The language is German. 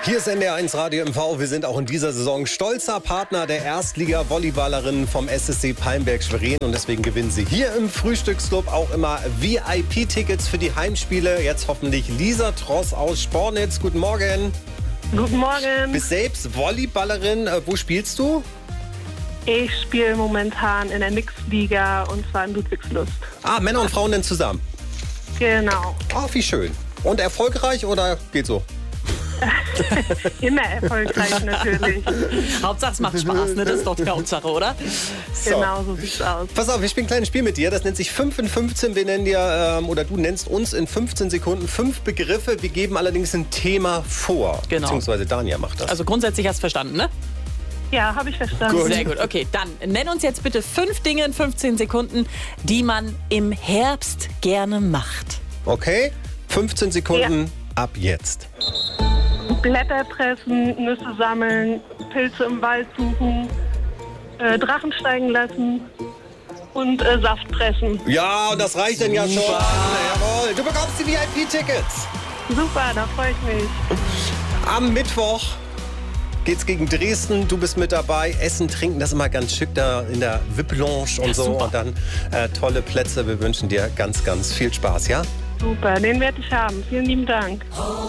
Hier ist NDR1 Radio MV. Wir sind auch in dieser Saison stolzer Partner der Erstliga-Volleyballerinnen vom SSC Palmberg-Schwerin. Und deswegen gewinnen sie hier im Frühstücksclub auch immer VIP-Tickets für die Heimspiele. Jetzt hoffentlich Lisa Tross aus Spornitz. Guten Morgen. Guten Morgen. Bist selbst Volleyballerin. Wo spielst du? Ich spiele momentan in der Mixed-Liga und zwar in Ludwigslust. Ah, Männer und Frauen denn zusammen? Genau. Ah, wie schön. Und erfolgreich oder geht so? Immer erfolgreich natürlich. Hauptsache es macht Spaß, ne? Das ist doch die Hauptsache, oder? So. Genau, so sieht's aus. Pass auf, wir spielen ein kleines Spiel mit dir. Das nennt sich 5 in 15. Wir nennen dir, oder du nennst uns in 15 Sekunden 5 Begriffe. Wir geben allerdings ein Thema vor. Genau. Beziehungsweise Dania macht das. Also grundsätzlich hast du verstanden, ne? Ja, habe ich verstanden. Gut. Sehr gut. Okay, dann nenn uns jetzt bitte 5 Dinge in 15 Sekunden, die man im Herbst gerne macht. Okay? 15 Sekunden ab jetzt. Blätter pressen, Nüsse sammeln, Pilze im Wald suchen, Drachen steigen lassen und Saft pressen. Ja, und das reicht dann ja schon. Jawohl. Du bekommst die VIP-Tickets. Super, da freue ich mich. Am Mittwoch geht's gegen Dresden. Du bist mit dabei. Essen, trinken, das ist immer ganz schick da in der VIP-Lounge und so. super. Und dann tolle Plätze. Wir wünschen dir ganz, ganz viel Spaß, ja? Super, den werde ich haben. Vielen lieben Dank.